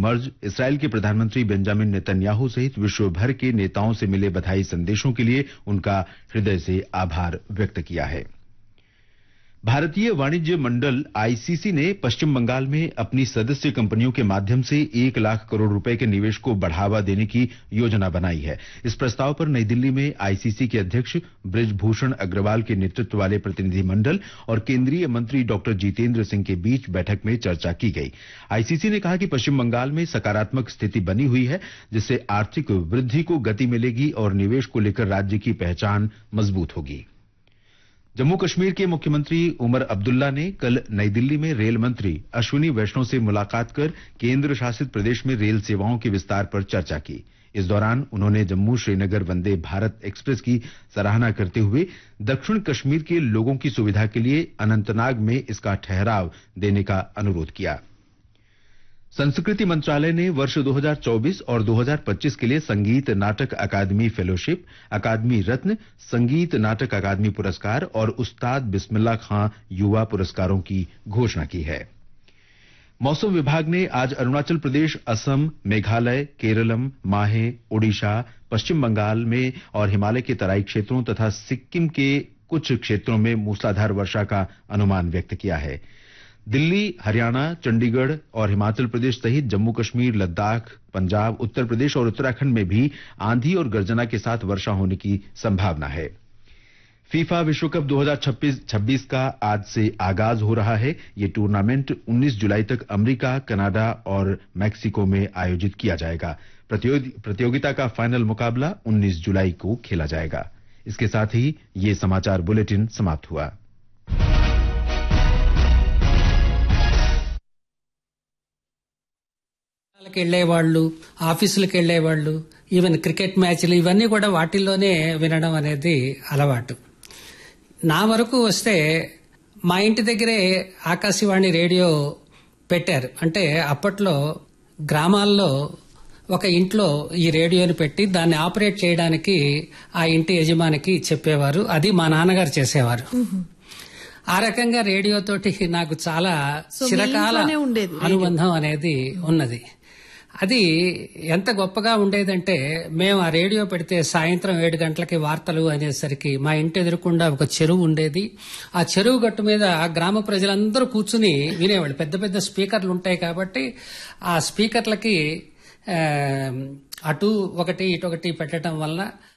मर्ज Israel के प्रधानमंत्री Benjamin Netanyahu सहित विश्व भर के नेताओं से मिले बधाई संदेशों के लिए उनका हृदय से आभार व्यक्त किया है। भारतीय वाणिज्य मंडल आईसीसी ने पश्चिम बंगाल में अपनी सदस्य कंपनियों के माध्यम से 1 लाख करोड़ रुपए के निवेश को बढ़ावा देने की योजना बनाई है। इस प्रस्ताव पर नई दिल्ली में आईसीसी के अध्यक्ष बृजभूषण अग्रवाल के नेतृत्व वाले प्रतिनिधिमंडल और केंद्रीय मंत्री डॉक्टर जितेंद्र सिंह के बीच बैठक में चर्चा की गई। आईसीसी ने कहा कि पश्चिम बंगाल में सकारात्मक स्थिति बनी हुई है, जिससे आर्थिक वृद्धि को गति मिलेगी और निवेश को लेकर राज्य की पहचान मजबूत होगी। जम्मू कश्मीर के मुख्यमंत्री उमर अब्दुल्ला ने कल नई दिल्ली में रेल मंत्री अश्विनी वैष्णव से मुलाकात कर केंद्र शासित प्रदेश में रेल सेवाओं के विस्तार पर चर्चा की। इस दौरान उन्होंने जम्मू श्रीनगर वंदे भारत एक्सप्रेस की सराहना करते हुए दक्षिण कश्मीर के लोगों की सुविधा के लिए अनंतनाग में इसका ठहराव देने का अनुरोध किया। संस्कृति मंत्रालय ने वर्ष 2024 और 2025 के लिए संगीत नाटक अकादमी फेलोशिप, अकादमी रत्न, संगीत नाटक अकादमी पुरस्कार और उस्ताद बिस्मिल्लाह खां युवा पुरस्कारों की घोषणा की है। मौसम विभाग ने आज अरुणाचल प्रदेश, असम, मेघालय, केरलम, माहे, ओडिशा, पश्चिम बंगाल में और हिमालय के तराई क्षेत्रों तथा सिक्किम के कुछ क्षेत्रों में मूसलाधार वर्षा का अनुमान व्यक्त किया है। दिल्ली, हरियाणा, चंडीगढ़ और हिमाचल प्रदेश सहित जम्मू कश्मीर, लद्दाख, पंजाब, उत्तर प्रदेश और उत्तराखंड में भी आंधी और गर्जना के साथ वर्षा होने की संभावना है। फीफा विश्व कप 2026 का आज से आगाज हो रहा है। ये टूर्नामेंट 19 जुलाई तक अमेरिका, कनाडा और मैक्सिको में आयोजित किया जाएगा। प्रतियोगिता का फाइनल मुकाबला 19 जुलाई को खेला जाएगा। इसके साथ ही ये समाचार बुलेटिन समाप्त हुआ। వెళ్లేవాళ్ళు, ఆఫీసులకు వెళ్లేవాళ్ళు, ఈవెన్ క్రికెట్ మ్యాచ్లు ఇవన్నీ కూడా వాటిల్లోనే వినడం అనేది అలవాటు. నా వరకు వస్తే మా ఇంటి దగ్గరే ఆకాశవాణి రేడియో పెట్టారు. అంటే అప్పట్లో గ్రామాల్లో ఒక ఇంట్లో ఈ రేడియోని పెట్టి దాన్ని ఆపరేట్ చేయడానికి ఆ ఇంటి యజమానికి చెప్పేవారు. అది మా నాన్నగారు చేసేవారు. ఆ రకంగా రేడియోతోటి నాకు చాలా చిరకాల అనుబంధం అనేది ఉన్నది. అది ఎంత గొప్పగా ఉండేదంటే మేము ఆ రేడియో పెడితే సాయంత్రం 7 గంటలకి వార్తలు అనేసరికి మా ఇంటి ఎదురుకుండా ఒక చెరువు ఉండేది. ఆ చెరువు గట్టు మీద గ్రామ ప్రజలందరూ కూర్చుని వినేవాళ్ళు. పెద్ద పెద్ద స్పీకర్లు ఉంటాయి కాబట్టి ఆ స్పీకర్లకి అటు ఒకటి ఇటొకటి పెట్టడం వల్ల